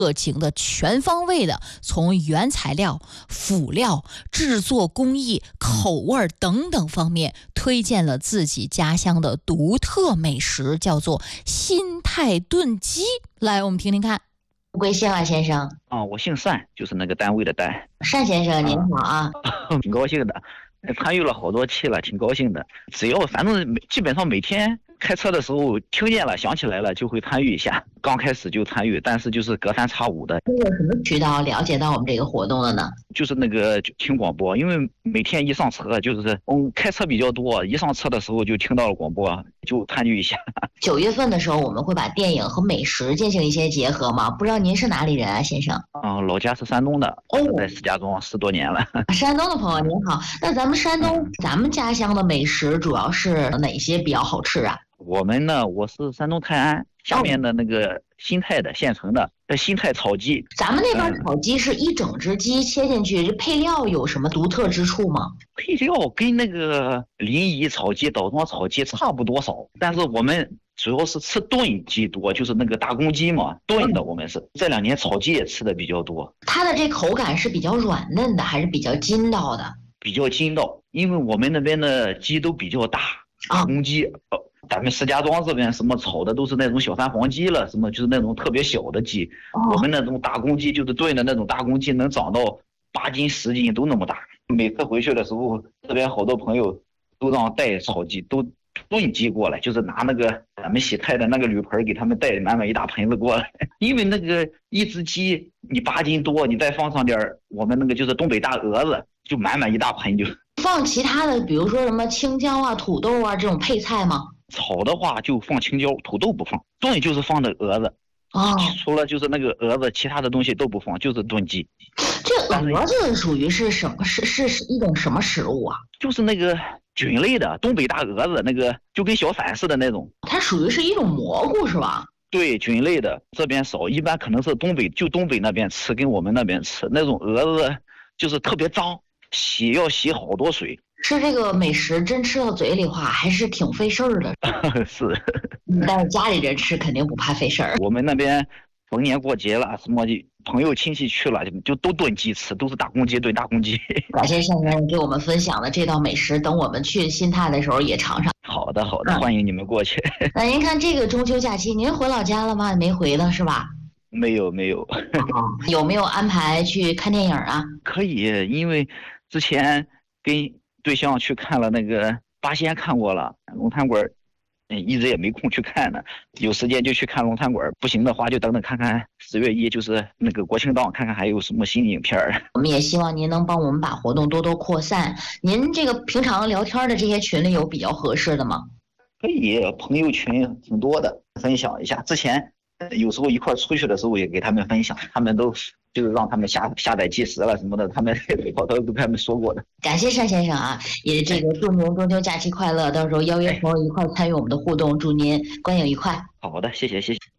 热情的、全方位的，从原材料、辅料、制作工艺、口味等等方面推荐了自己家乡的独特美食，叫做新泰炖鸡。来，我们听听看。 贵姓啊，先生？ 我姓单，就是那个单位的单。 单先生，您好啊。 挺高兴的，参与了好多期了，挺高兴的。只要反正基本上每天开车的时候听见了想起来了就会参与一下，刚开始就参与，但是就是隔三差五的。 通过什么渠道了解到我们这个活动的呢？ 就是那个听广播，因为每天一上车就是开车比较多，一上车的时候就听到了广播，就参与一下。 9月份的时候我们会把电影和美食进行一些结合吗？不知道您是哪里人啊，先生？ 老家是山东的，在石家庄10多年了。 山东的朋友您好，那咱们山东咱们家乡的美食主要是哪些比较好吃啊？ 我们呢，我是山东泰安下面的那个新泰的县城的新泰炒鸡。 咱们那边炒鸡是一整只鸡切进去，这配料有什么独特之处吗？ 配料跟那个临沂炒鸡、枣庄炒鸡差不多少，但是我们主要是吃炖鸡多，就是那个大公鸡嘛，炖的。我们是这2年炒鸡也吃的比较多。 它的这口感是比较软嫩的，还是比较筋道的？ 比较筋道，因为我们那边的鸡都比较大，大公鸡。咱们石家庄这边什么炒的都是那种小三黄鸡了，什么就是那种特别小的鸡。我们那种大公鸡就是炖的那种大公鸡，能长到8斤10斤都那么大。每次回去的时候，这边好多朋友都让带炒鸡，都炖鸡过来，就是拿那个咱们洗菜的那个铝盆给他们带满满一大盆子过来。因为那个一只鸡你8斤多，你再放上点我们那个就是东北大鹅子，就满满一大盆就。 放其他的，比如说什么青椒啊、土豆啊这种配菜吗？ 炒的话就放青椒，土豆不放。炖就是放的鹅子，除了就是那个鹅子，其他的东西都不放，就是炖鸡。 这鹅子属于是什么？是一种什么食物啊？ 就是那个菌类的东北大鹅子，那个就跟小伞似的那种。 它属于是一种蘑菇是吧？ 对，菌类的，这边少，一般可能是东北那边吃，跟我们那边吃那种鹅子就是特别脏，要洗好多水。 吃这个美食真吃到嘴里话还是挺费事儿的。 是， 但是家里人吃肯定不怕费事儿。 我们那边逢年过节了，什么朋友亲戚去了，就都炖鸡吃，都是大公鸡炖大公鸡。 感谢单先生给我们分享的这道美食，等我们去新泰的时候也尝尝。 好的，欢迎你们过去。 那您看这个中秋假期，您回老家了吗？没回呢是吧？ 没有。 有没有安排去看电影啊？ 可以，因为之前跟对象去看了那个八仙，看过了龙潭馆，一直也没空去看呢。有时间就去看龙潭馆，不行的话就等看看10月1就是那个国庆档，看看还有什么新影片。 我们也希望您能帮我们把活动多多扩散。您这个平常聊天的这些群里有比较合适的吗？ 可以，朋友群挺多的，分享一下。之前有时候一块出去的时候也给他们分享，他们都就是让他们下载计时了什么的，他们好多都跟他们说过的。 感谢单先生啊，也这个祝您中秋假期快乐，到时候邀约朋友一块参与我们的互动，祝您观影愉快。 好的，谢谢。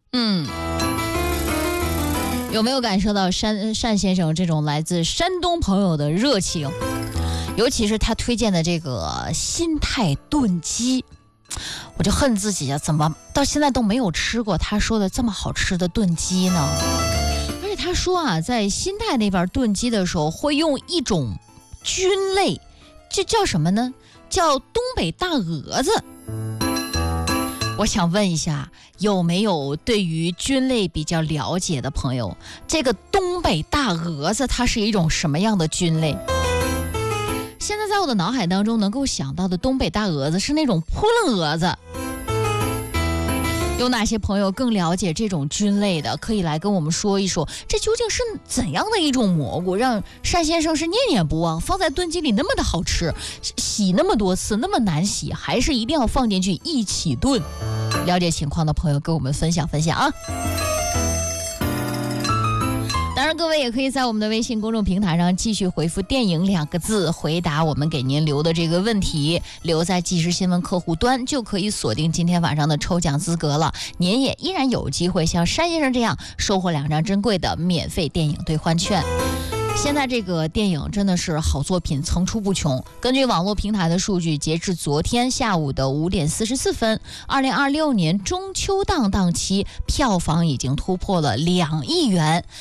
有没有感受到单先生这种来自山东朋友的热情？尤其是他推荐的这个新泰炖鸡，我就恨自己啊，怎么到现在都没有吃过他说的这么好吃的炖鸡呢？而且他说啊，在新泰那边炖鸡的时候会用一种菌类，这叫什么呢？叫东北大鹅子。我想问一下，有没有对于菌类比较了解的朋友？这个东北大鹅子它是一种什么样的菌类？现在在我的脑海当中能够想到的东北大鹅子是那种扑棱蛾子。有哪些朋友更了解这种菌类的，可以来跟我们说一说，这究竟是怎样的一种蘑菇，让单先生是念念不忘，放在炖鸡里那么的好吃，洗那么多次那么难洗，还是一定要放进去一起炖？了解情况的朋友跟我们分享分享啊。当然各位也可以在我们的微信公众平台上继续回复电影2个字，回答我们给您留的这个问题，留在即时新闻客户端就可以锁定今天晚上的抽奖资格了。您也依然有机会像单先生这样收获2张珍贵的免费电影兑换券。现在这个电影真的是好作品层出不穷。根据网络平台的数据，截至昨天下午的5点44分，2026年中秋档档期票房已经突破了2亿元。